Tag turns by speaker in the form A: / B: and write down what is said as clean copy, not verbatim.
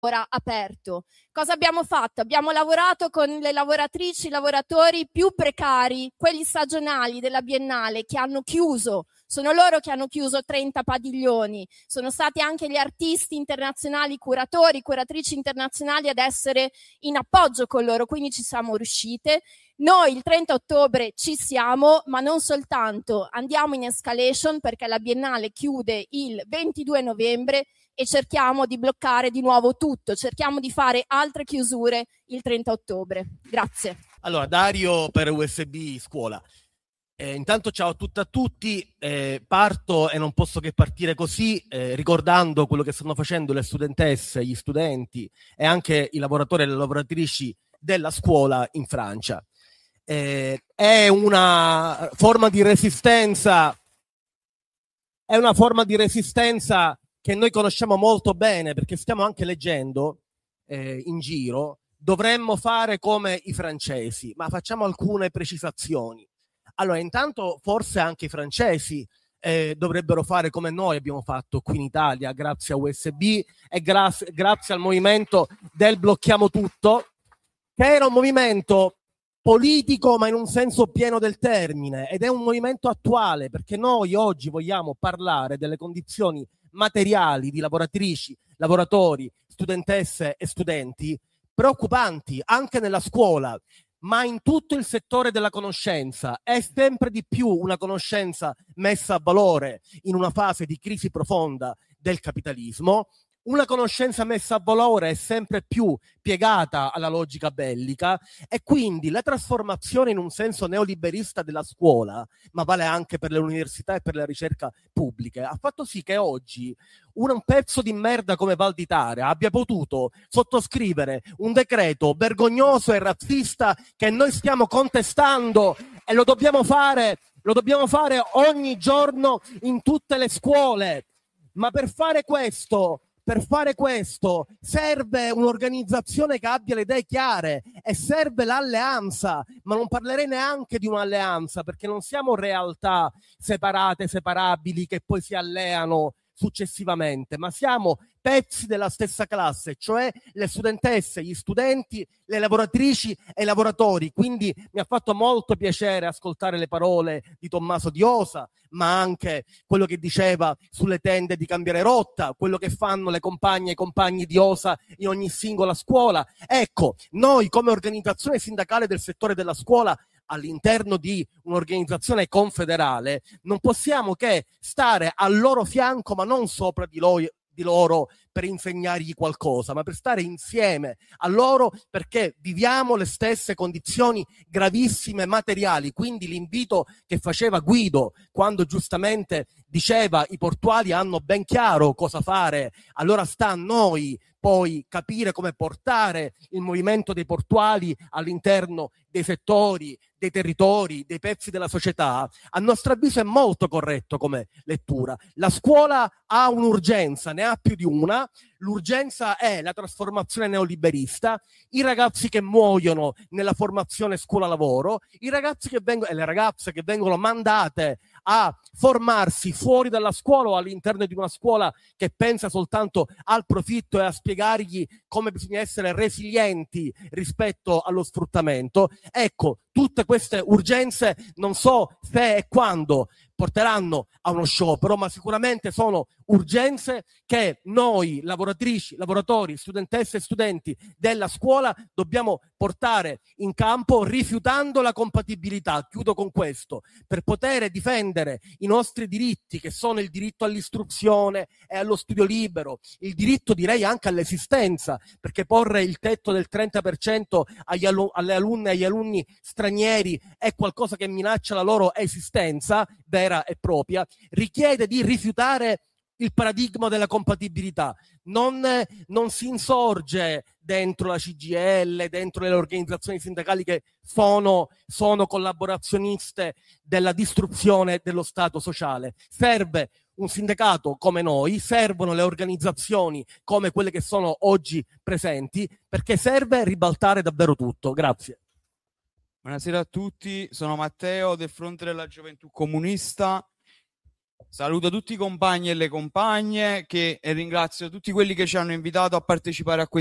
A: ora aperto. Cosa abbiamo fatto? Abbiamo lavorato con le lavoratrici, i lavoratori più precari, quelli stagionali della Biennale che hanno chiuso. Sono loro che hanno chiuso 30 padiglioni. Sono stati anche gli artisti internazionali, curatori, curatrici internazionali ad essere in appoggio con loro, quindi ci siamo riuscite. Noi il 30 ottobre ci siamo, ma non soltanto, andiamo in escalation perché la Biennale chiude il 22 novembre e cerchiamo di bloccare di nuovo tutto, cerchiamo di fare altre chiusure il 30 ottobre. Grazie.
B: Allora, Dario per USB Scuola. Intanto ciao a tutte e a tutti, parto e non posso che partire così ricordando quello che stanno facendo le studentesse, gli studenti e anche i lavoratori e le lavoratrici della scuola in Francia. È una forma di resistenza, che noi conosciamo molto bene perché stiamo anche leggendo in giro. Dovremmo fare come i francesi, ma facciamo alcune precisazioni. Allora, intanto forse anche i francesi dovrebbero fare come noi abbiamo fatto qui in Italia, grazie a USB e grazie al movimento del Blocchiamo Tutto, che era un movimento politico ma in un senso pieno del termine, ed è un movimento attuale perché noi oggi vogliamo parlare delle condizioni materiali di lavoratrici, lavoratori, studentesse e studenti preoccupanti anche nella scuola, ma in tutto il settore della conoscenza. È sempre di più una conoscenza messa a valore in una fase di crisi profonda del capitalismo. Una conoscenza messa a valore è sempre più piegata alla logica bellica e quindi la trasformazione in un senso neoliberista della scuola, ma vale anche per le università e per la ricerca pubbliche, ha fatto sì che oggi un pezzo di merda come Val d'Italia abbia potuto sottoscrivere un decreto vergognoso e razzista che noi stiamo contestando, e lo dobbiamo fare ogni giorno in tutte le scuole. Ma per fare questo serve un'organizzazione che abbia le idee chiare e serve l'alleanza, ma non parlerei neanche di un'alleanza perché non siamo realtà separate, separabili che poi si alleano successivamente, ma siamo pezzi della stessa classe, cioè le studentesse, gli studenti, le lavoratrici e i lavoratori. Quindi mi ha fatto molto piacere ascoltare le parole di Tommaso Diosa, ma anche quello che diceva sulle tende di cambiare rotta, quello che fanno le compagne e i compagni di Diosa in ogni singola scuola. Ecco, noi come organizzazione sindacale del settore della scuola, all'interno di un'organizzazione confederale, non possiamo che stare al loro fianco, ma non sopra di loro per insegnargli qualcosa, ma per stare insieme a loro perché viviamo le stesse condizioni gravissime materiali. Quindi l'invito che faceva Guido quando giustamente diceva i portuali hanno ben chiaro cosa fare, allora sta a noi poi capire come portare il movimento dei portuali all'interno dei settori, dei territori, dei pezzi della società, a nostro avviso è molto corretto come lettura. La scuola ha un'urgenza, ne ha più di una. L'urgenza è la trasformazione neoliberista, i ragazzi che muoiono nella formazione scuola-lavoro, i ragazzi che vengono, e le ragazze che vengono mandate a formarsi fuori dalla scuola o all'interno di una scuola che pensa soltanto al profitto e a spiegargli come bisogna essere resilienti rispetto allo sfruttamento. Ecco, tutte queste urgenze non so se e quando porteranno a uno sciopero, ma sicuramente sono urgenze che noi, lavoratrici, lavoratori, studentesse e studenti della scuola, dobbiamo portare in campo rifiutando la compatibilità. Chiudo con questo. Per poter difendere i nostri diritti, che sono il diritto all'istruzione e allo studio libero, il diritto direi anche all'esistenza, perché porre il tetto del 30% alle alunne e agli alunni stranieri è qualcosa che minaccia la loro esistenza vera e propria, richiede di rifiutare il paradigma della compatibilità. Non si insorge dentro la CGIL, dentro le organizzazioni sindacali che sono collaborazioniste della distruzione dello Stato sociale. Serve un sindacato come noi, servono le organizzazioni come quelle che sono oggi presenti, perché serve ribaltare davvero tutto. Grazie.
C: Buonasera a tutti, sono Matteo del Fronte della Gioventù Comunista. Saluto tutti i compagni e le compagne e ringrazio tutti quelli che ci hanno invitato a partecipare a questa